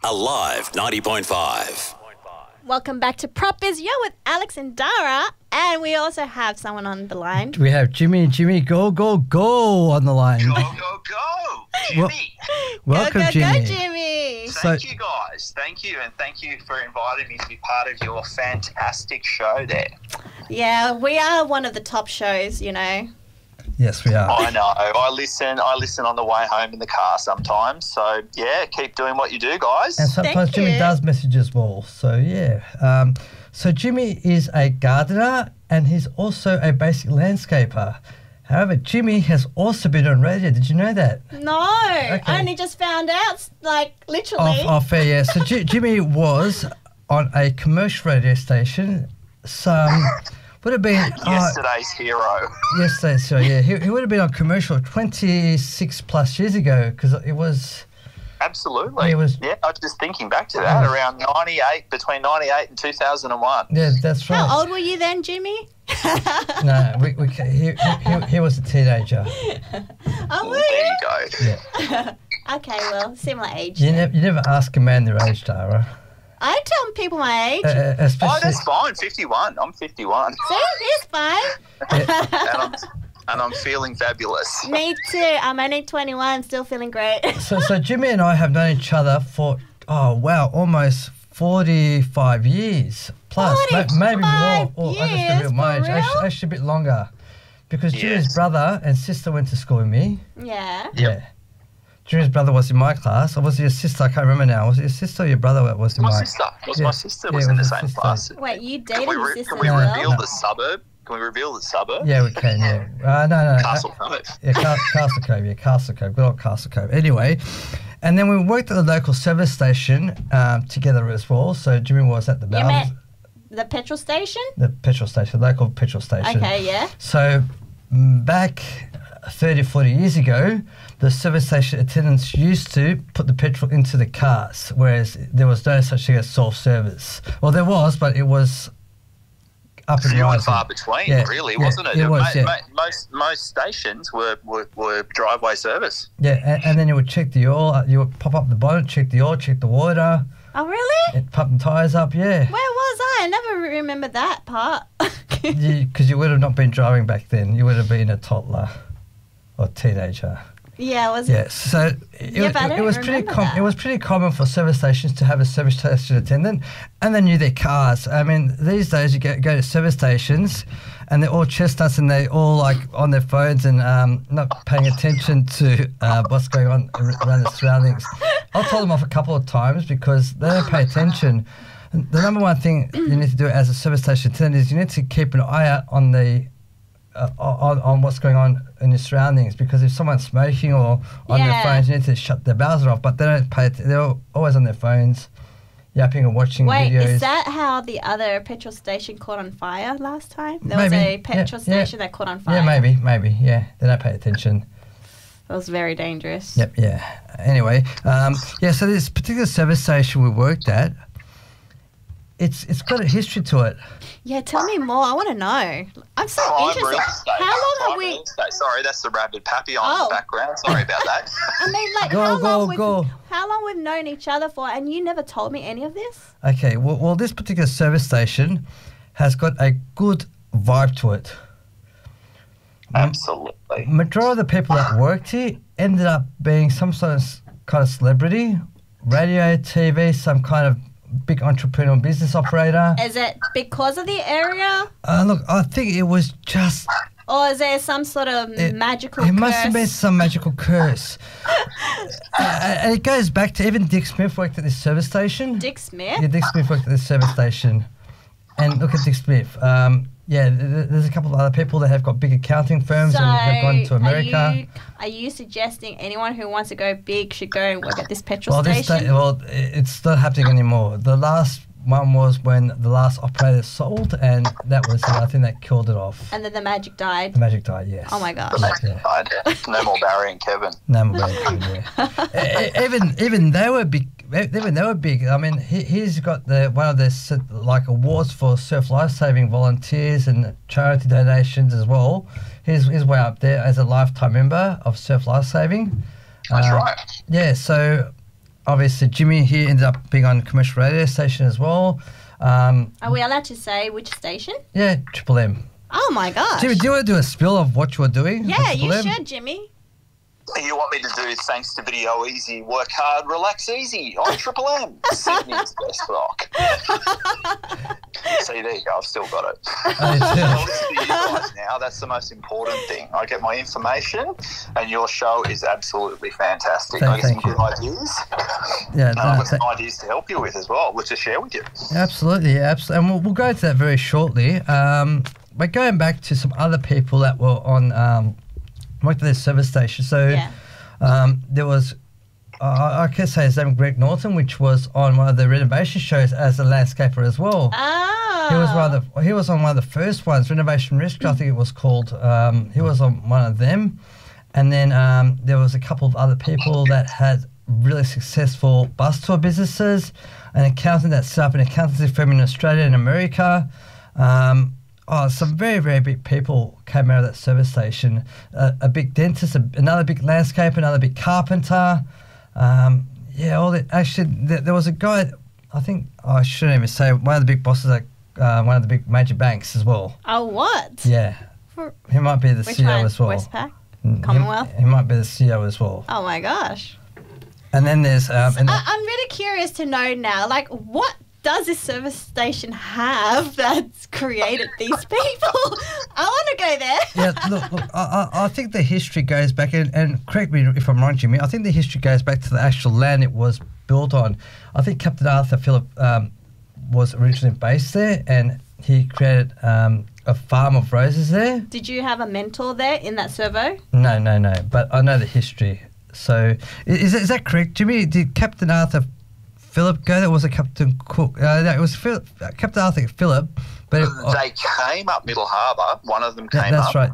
Alive 90.5. Welcome back to Prop Biz Yo with Alex and Dara. And we also have someone on the line. We have Jimmy, go on the line. Go, Jimmy. Welcome, go, Jimmy. Go, Jimmy. Thank you, guys. Thank you, and thank you for inviting me to be part of your fantastic show there. Yeah, we are one of the top shows, you know. Yes, we are. I know. I listen on the way home in the car sometimes. So, yeah, keep doing what you do, guys. And sometimes Thank Jimmy you. does message as well. So, yeah. So Jimmy is a gardener and he's also a basic landscaper. However, Jimmy has also been on radio. Did you know that? No, I only just found out, like, literally. Off air, yeah. So Jimmy was on a commercial radio station. Would have been Yesterday's hero. yesterday. So yeah, he would have been on commercial 26 plus years ago because it was. Absolutely. It was. Yeah, I was just thinking back to that, around 98, between 98 and 2001. Yeah, that's right. How old were you then, Jimmy? No, he was a teenager. Oh, were There you? you go. Yeah. Okay, well, similar age. You never ask a man their age, Dara. I tell people my age. Oh, Especially. that's fine. 51. I'm 51. See, it's fine. and I'm feeling fabulous. Me too. I'm only 21, still feeling great. So Jimmy and I have known each other for almost 45 years plus, maybe more. Or I just revealed my age. Actually, a bit longer, because Jimmy's brother and sister went to school with me. Yeah. Yeah. Jimmy's brother was in my class, or was it your sister? I can't remember now. Was it your sister or your brother that was in My my sister. Yeah. My sister Yeah, was it in was the a same sister. class. Wait, you dated Can your sister we as well? reveal the suburb? Can we reveal the suburb? Yeah, we can, yeah. No. Castle Cove. Yeah, Castle Cove, good old Castle Cove. Anyway, and then we worked at the local service station together as well. So Jimmy was at the You met the petrol station? the petrol station, local petrol station. Okay, yeah. So back 30, 40 years ago, the service station attendants used to put the petrol into the cars, whereas there was no such thing as self-service. Well, there was, but it was up and Few and rising. far between, really, yeah, wasn't it? it was, yeah. Most stations were driveway service. Yeah, and then you would check the oil, you would pop up the bonnet, check the oil, check the water, Oh, really? and pump the tyres up, yeah. Where was I? I never remember that part. Because you would have not been driving back then. You would have been a toddler or teenager. Yeah, was Yes, so it was pretty that. It was pretty common for service stations to have a service station attendant, and they knew their cars. I mean, these days you go to service stations, and they're all chestnuts, and they all like on their phones and not paying attention to what's going on around the surroundings. I'll tell them off a couple of times because they don't pay attention. And the number one thing you need to do as a service station attendant is you need to keep an eye out on the on what's going on in your surroundings, because if someone's smoking or on their phones, you need to shut their browser off. But they don't pay. They're always on their phones, yapping or watching Wait, videos. is that how the other petrol station caught on fire last time? There was Maybe. a petrol station that caught on fire. Yeah, maybe. Yeah, they don't pay attention. That was very dangerous. Yep. Yeah. Anyway, so this particular service station we worked at, it's got a history to it. Yeah, tell me more. I want to know. I'm so Prime interested. real estate. How long have Prime we? real estate. Sorry, that's the rabid papillon in Oh. the background. Sorry about that. I mean, like how long we've known each other for, and you never told me any of this? Okay. Well, this particular service station has got a good vibe to it. Absolutely. Majority of the people that worked here ended up being some sort of kind of celebrity, radio, TV, some kind of big entrepreneurial business operator. Is it because of the area, Look, I think it was just... or is there some sort of magical It curse? must have been some magical curse. And it goes back to even Dick Smith worked at this service station. Dick Smith? Yeah, Dick Smith worked at this service station. And look at Dick Smith. There's a couple of other people that have got big accounting firms and have gone to America. Are you suggesting anyone who wants to go big should go and work at this petrol Well, station? it's not happening anymore. The last one was when the last operator sold, and that was, I think, that killed it off. And then the magic died. The magic died, yes. Oh my gosh. Yeah. No more Barry and Kevin. No, even they were big. Even they were big. I mean, he's got one of the like awards for surf lifesaving volunteers and charity donations as well. He's way up there as a lifetime member of surf lifesaving. That's right. Yeah, so obviously Jimmy here ended up being on a commercial radio station as well. Are we allowed to say which station? Yeah, Triple M. Oh my gosh. Jimmy, do you want to do a spill of what you're doing? on Yeah, you Triple M? should, Jimmy. You want me to do thanks to Video Easy, work hard, relax easy on Triple M, Sydney's best rock. See, there you go. I've still got it. I'll listen to you guys now. That's the most important thing. I get my information, and your show is absolutely fantastic. I get some Thank you. good ideas. Yeah, And I've got some ideas to help you with as well, which to share with you. absolutely, yeah, absolutely. And we'll go to that very shortly. We're going back to some other people that were on worked at their service station. So there was, I can say his name, Greg Norton, which was on one of the renovation shows as a landscaper as well. Oh. He was on one of the first ones, Renovation Risk, I think it was called. He was on one of them, and then there was a couple of other people that had really successful bus tour businesses, an accountant that set up an accountancy firm in Australia and America. Some very, very big people came out of that service station. A big dentist, another big landscaper, another big carpenter. Actually, there was a guy, I think, I shouldn't even say, one of the big bosses at one of the big major banks as well. Oh, what? Yeah. He might be the Which CEO one? as well. Westpac? Commonwealth? He might be the CEO as well. Oh my gosh. And then there's... I'm really curious to know now, like, what does this service station have that's created these people? I want to go there. Yeah, look, I think the history goes back, and correct me if I'm wrong, Jimmy, I think the history goes back to the actual land it was built on. I think Captain Arthur Phillip was originally based there, and he created a farm of roses there. Did you have a mentor there in that servo? No, but I know the history. So, is that correct, Jimmy? Did Captain Arthur Phillip go there? Was it Captain Cook? No, it was Captain Arthur Phillip. But They came up Middle Harbour. One of them came that's up. right.